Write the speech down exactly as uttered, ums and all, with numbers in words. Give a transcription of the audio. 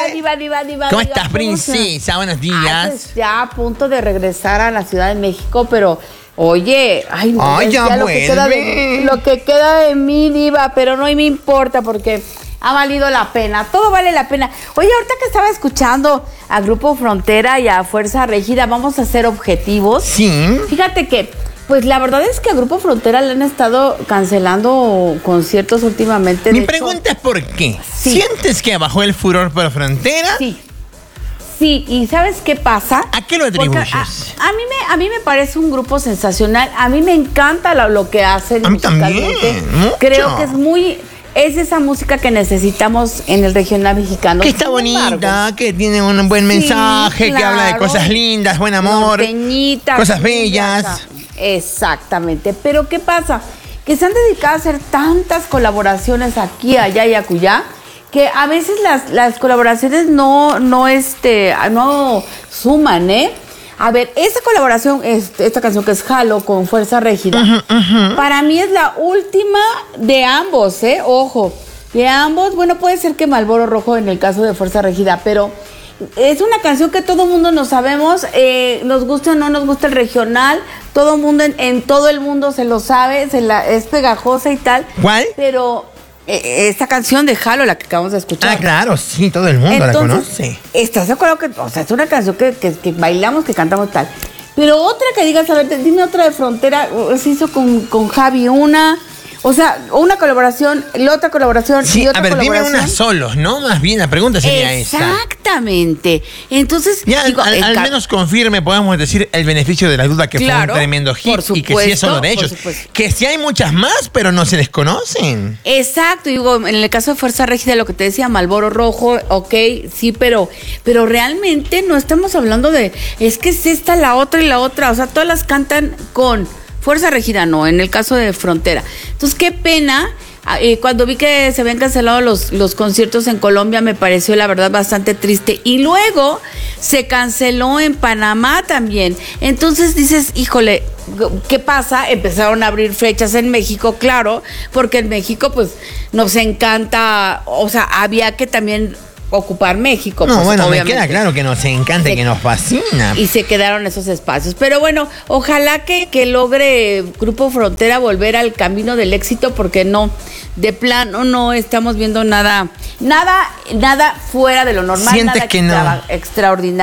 diva, diva, diva. ¿Cómo diva, estás, princesa? Buenos días. Ay, pues ya a punto de regresar a la Ciudad de México, pero... Oye, ay, no, Ay, ya lo, que queda de, lo que queda de mí, diva, pero no me importa porque ha valido la pena, todo vale la pena. Oye, ahorita que estaba escuchando a Grupo Frontera y a Fuerza Régida, vamos a ser objetivos. Sí. Fíjate que, pues la verdad es que a Grupo Frontera le han estado cancelando conciertos últimamente. Mi de pregunta hecho, es ¿por qué? Sí. ¿Sientes que bajó el furor por Frontera? Sí. Sí, ¿y sabes qué pasa? ¿A qué lo atribuyes? A, a, mí me, a mí me parece un grupo sensacional. A mí me encanta lo, lo que hacen a mí musicalmente. también, mucho. Creo que es muy... Es esa música que necesitamos en el regional mexicano. Que está Sin bonita, embargo, que tiene un buen mensaje, sí, que habla de claro. cosas lindas, buen amor, Norteñita, cosas bellas. bellas. Exactamente. Pero ¿qué pasa? Que se han dedicado a hacer tantas colaboraciones aquí, allá y acullá, que a veces las, las colaboraciones no, no, este, no suman, ¿eh? A ver, esta colaboración, este, esta canción que es Jalo con Fuerza Régida, uh-huh, uh-huh. para mí es la última de ambos, ¿eh? Ojo, de ambos, bueno, puede ser que Malboro Rojo en el caso de Fuerza Régida, pero es una canción que todo mundo nos sabemos, eh, nos gusta o no nos gusta el regional, todo mundo en, en todo el mundo se lo sabe, se la, es pegajosa y tal. ¿Cuál? Pero... esta canción de Jalo, la que acabamos de escuchar. Ah, claro, sí, todo el mundo Entonces, la conoce. ¿Estás de acuerdo que, o sea, es una canción que, que, que bailamos, que cantamos tal? Pero otra que digas, a ver, dime otra de Frontera, se hizo con, con Javi una, o sea, una colaboración, la otra colaboración sí, y otra a ver, colaboración. dime una solos, ¿no? Más bien, la pregunta sería esa. Exactamente. Entonces, ya, digo, al, al menos confirme, podemos decir, el beneficio de la duda que claro, fue un tremendo hit supuesto, y que sí es solo de ellos. Que sí hay muchas más, pero no se les conocen. Exacto, digo, en el caso de Fuerza Régida, lo que te decía, Malboro Rojo, ok, sí, pero, pero realmente no estamos hablando de, es que es esta, la otra y la otra, o sea, todas las cantan con Fuerza Régida, no, en el caso de Frontera. Entonces, qué pena. Eh, cuando vi que se habían cancelado los, los conciertos en Colombia, me pareció la verdad bastante triste. Y luego se canceló en Panamá también. Entonces dices, híjole, ¿qué pasa? Empezaron a abrir fechas en México, claro, porque en México pues nos encanta, o sea, había que también ocupar México. No, pues, bueno, obviamente. me queda claro que nos encanta y que nos fascina. Y se quedaron esos espacios. Pero bueno, ojalá que, que logre Grupo Frontera volver al camino del éxito, porque no, de plano no estamos viendo nada, nada, nada fuera de lo normal, ¿Sientes nada que extra, no? extraordinario.